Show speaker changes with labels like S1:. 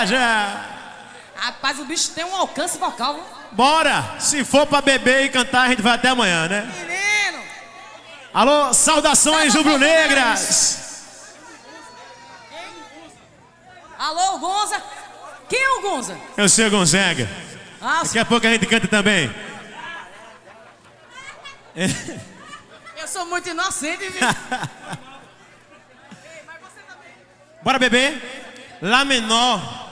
S1: viajar.
S2: Rapaz, o bicho tem um alcance vocal, viu?
S1: Bora! Se for pra beber e cantar, a gente vai até amanhã, né?
S2: Menino!
S1: Alô, saudações rubro-negras!
S2: Alô, Gonza? Quem é o Gonza?
S1: Eu sou o Gonzaga. Daqui a pouco a gente canta também.
S2: Eu sou muito inocente, viu?
S1: Bora beber? Lá menor.